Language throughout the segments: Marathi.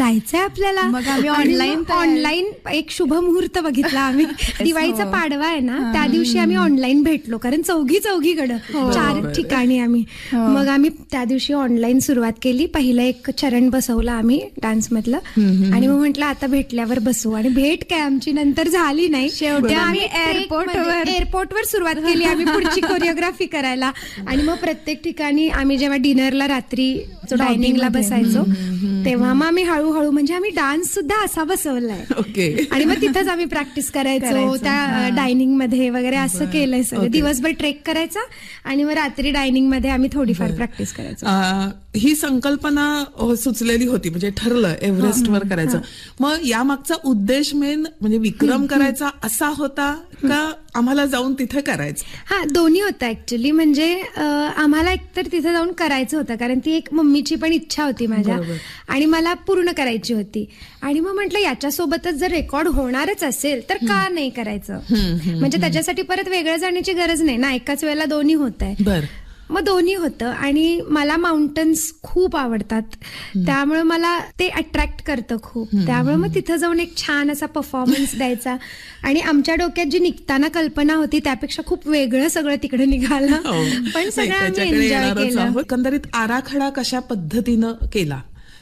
जायचंय आपल्याला. मग आम्ही ऑनलाईन एक शुभ मुहूर्त बघितला आम्ही. दिवाळीचा पाडवा आहे ना, त्या दिवशी आम्ही ऑनलाईन भेटलो, कारण चौघीकडं 4 ठिकाणी आम्ही. मग आम्ही त्या दिवशी ऑनलाईन सुरुवात केली. पहिलं एक चरण बसवलं आम्ही डान्स मधलं, आणि मग म्हटलं आता भेटल्यावर बसू. आणि भेट काय आमची नंतर झाली नाही. शेवटी आम्ही एअरपोर्टवर सुरुवात केली आम्ही पुढची कोरिओग्राफी करायला. आणि मग प्रत्येक ठिकाणी आम्ही जेव्हा डिनरला रात्री डायनिंगला बसायचो, तेव्हा मग आम्ही हळूहळू, म्हणजे आम्ही डान्स सुद्धा असा बसवलाय. आणि मग तिथंच आम्ही प्रॅक्टिस करायचो त्या डायनिंग मध्ये वगैरे, असं केलंय सगळं. दिवसभर ट्रेक करायचा आणि मग रात्री डायनिंग मध्ये आम्ही थोडीफार प्रॅक्टिस करायचो. ही संकल्पना सुचलेली होती, म्हणजे ठरलं एव्हरेस्टवर करायचं. मग या मागचा उद्देश मेन म्हणजे विक्रम करायचा असा होता का आम्हाला जाऊन तिथे करायचं? हा, दोन्ही होतं ऍक्च्युली. म्हणजे आम्हाला एकतर तिथे जाऊन करायचं होतं, कारण ती एक मम्मीची पण इच्छा होती माझ्या, आणि मला पूर्ण करायची होती. आणि मग म्हटलं याच्यासोबतच जर रेकॉर्ड होणारच असेल तर का नाही करायचं. म्हणजे त्याच्यासाठी परत वेगळं जाण्याची गरज नाही ना, एकाच वेळेला दोन्ही होत आहे. मग दोन्ही होतं. आणि मला माउंटन्स खूप आवडतात, त्यामुळे मला ते अट्रॅक्ट करतं खूप. त्यामुळे मग तिथं जाऊन एक छान असा परफॉर्मन्स द्यायचा. आणि आमच्या डोक्यात जी निघताना कल्पना होती त्यापेक्षा खूप वेगळं सगळं तिकडे निघालं, पण सगळं आम्ही एन्जॉय केलं. एकंदरीत आराखडा कशा पद्धतीनं केला?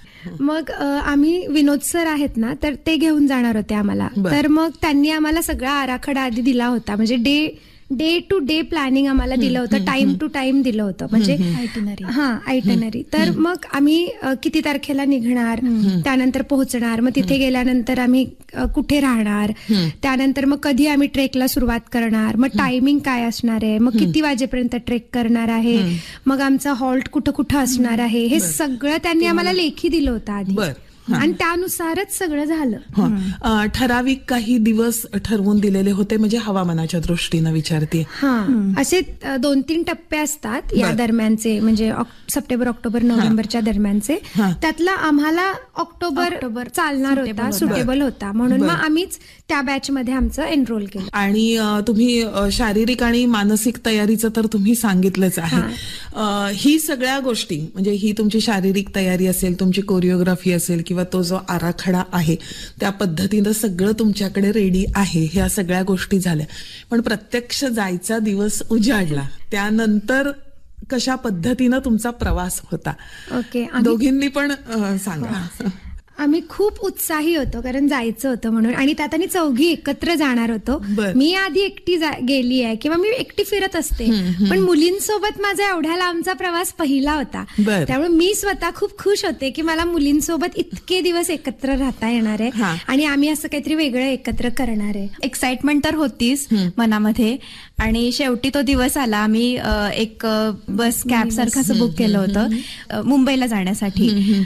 मग आम्ही विनोद सर आहेत ना, तर ते घेऊन जाणार होते आम्हाला. तर मग त्यांनी आम्हाला सगळा आराखडा आधी दिला होता. म्हणजे डे टू डे प्लॅनिंग आम्हाला दिलं होतं, टाइम टू टाइम दिलं होतं, म्हणजे आयटनरी. तर मग आम्ही किती तारखेला निघणार, त्यानंतर पोहोचणार, मग तिथे गेल्यानंतर आम्ही कुठे राहणार, त्यानंतर मग कधी आम्ही ट्रेकला सुरुवात करणार, मग टायमिंग काय असणार आहे, मग किती वाजेपर्यंत ट्रेक करणार आहे, मग आमचा हॉल्ट कुठं कुठं असणार आहे, हे सगळं त्यांनी आम्हाला लेखी दिलं होतं आधी. आणि त्यानुसारच सगळं झालं. ठराविक काही दिवस ठरवून दिलेले होते, म्हणजे हवामानाच्या दृष्टीनं विचारते. असे 2-3 टप्पे असतात या दरम्यानचे, म्हणजे सप्टेंबर, ऑक्टोबर, नोव्हेंबरच्या दरम्यानचे. त्यातला आम्हाला ऑक्टोबर चालणार होता, सुटेबल होता, म्हणून मग आम्हीच त्या बॅच मध्ये आमचं एनरोल केलं. आणि तुम्ही शारीरिक आणि मानसिक तयारीचं तर तुम्ही सांगितलंच आहे. ही सगळ्या गोष्टी, म्हणजे ही तुमची शारीरिक तयारी असेल, तुमची कोरिओग्राफी असेल, किंवा तो जो आराखडा आहे त्या पद्धतीनं सगळं तुमच्याकडे रेडी आहे, ह्या सगळ्या गोष्टी झाल्या. पण प्रत्यक्ष जायचा दिवस उजाडला, त्यानंतर कशा पद्धतीनं तुमचा प्रवास होता? दोघींनी पण सांगा. आम्ही खूप उत्साही होतो, कारण जायचं होतं म्हणून. आणि त्यात आम्ही 4घी एकत्र जाणार होतो. मी आधी एकटी गेली आहे, किंवा मी एकटी फिरत असते, पण मुलींसोबत माझा एवढ्या लांबचा प्रवास पहिला होता. त्यामुळे मी स्वतः खूप खुश होते की मला मुलींसोबत इतके दिवस एकत्र राहता येणार आहे, आणि आम्ही असं काहीतरी वेगळं एकत्र करणार आहे. एक्साइटमेंट तर होतीच मनामध्ये. आणि शेवटी तो दिवस आला. आम्ही एक बस कॅब सारखं असं बुक केलं होतं मुंबईला जाण्यासाठी.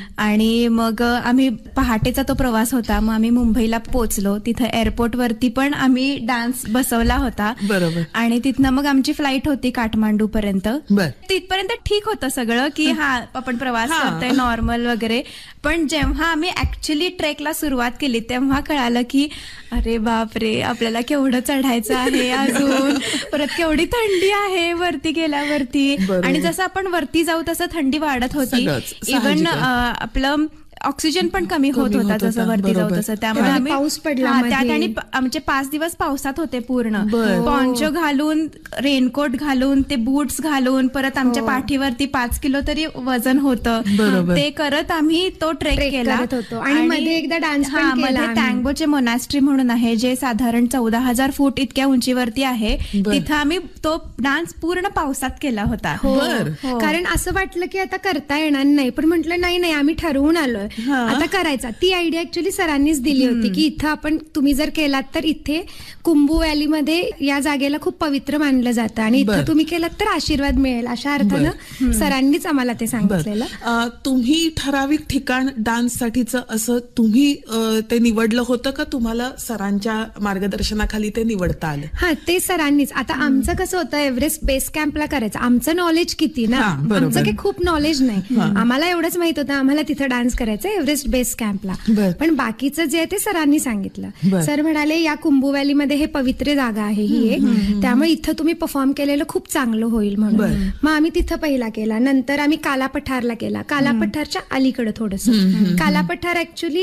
आणि मग आम्ही पहाटेचा तो प्रवास होता. मग आम्ही मुंबईला पोहोचलो. तिथं एअरपोर्ट वरती पण आम्ही डान्स बसवला होता. आणि तिथनं मग आमची फ्लाईट होती काठमांडू पर्यंत. तिथपर्यंत ठीक होतं सगळं, की आपण प्रवास करतोय नॉर्मल वगैरे. पण जेव्हा आम्ही ऍक्च्युली ट्रेकला सुरुवात केली तेव्हा कळालं की अरे बापरे, आपल्याला केवढं चढायचं आहे अजून, परत केवढी थंडी आहे वरती गेल्यावरती. आणि जसं आपण वरती जाऊ तसं थंडी वाढत होती. इव्हन आपलं ऑक्सिजन पण कमी होत होता जसं वरती जाऊ तसं. त्यामुळे आम्ही पाऊस पडला आणि आमचे 5 दिवस पावसात होते पूर्ण. पॉन्चो घालून, रेनकोट घालून, ते बूट्स घालून, परत आमच्या पाठीवरती 5 किलो तरी वजन होतं. ते करत आम्ही तो ट्रेक केला. आणि मध्ये एकदा डान्स पण केला. मध्ये टँगोचे मोनास्ट्री म्हणून आहे, जे साधारण 14,000 फूट इतक्या उंचीवरती आहे. तिथं आम्ही तो डान्स पूर्ण पावसात केला होता. कारण असं वाटलं की आता करता येणार नाही, पण म्हटलं नाही आम्ही ठरवून आलोय आता करायचा. ती आयडिया ऍक्च्युली सरांनीच दिली होती की इथं आपण, तुम्ही जर केलात तर इथे कुंभू व्हॅलीमध्ये या जागेला खूप पवित्र मानलं जातं, आणि इथं तुम्ही केलात तर आशीर्वाद मिळेल, अशा अर्थानं सरांनीच आम्हाला ते सांगितलेलं. तुम्ही ठराविक ठिकाण डान्स साठीचं असं तुम्ही ते निवडलं होतं का तुम्हाला सरांच्या मार्गदर्शनाखाली ते निवडता आलं? ते सरांनीच. आता आमचं कसं होतं, एव्हरेस्ट बेस कॅम्पला करायचं. आमचं नॉलेज किती ना, आमचं काही खूप नॉलेज नाही. आम्हाला एवढंच माहित होतं आम्हाला तिथं डान्स करायचं एव्हरेस्ट बेस कॅम्पला. पण बाकीचं जे आहे ते सरांनी सांगितलं. सर म्हणाले या कुंभू व्हॅलीमध्ये हे पवित्र जागा आहे ही एक, त्यामुळे इथं तुम्ही परफॉर्म केलेलं खूप चांगलं होईल म्हणून. मग आम्ही तिथं पहिला केला. नंतर आम्ही काला पठारला केला. काला पठारच्या अलीकडे थोडंसं. काला पठार ऍक्च्युली